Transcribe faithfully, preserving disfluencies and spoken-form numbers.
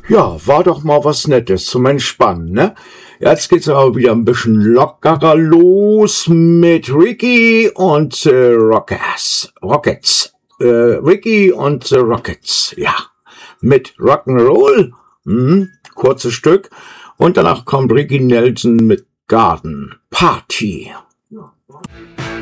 Ja, war doch mal was Nettes zum Entspannen, ne? Jetzt geht's aber wieder ein bisschen lockerer los mit Ricky und The Rockets. Rockets. Äh, Ricky und The Rockets, ja. Mit Rock'n'Roll, mhm, kurzes Stück. Und danach kommt Ricky Nelson mit Garden Party.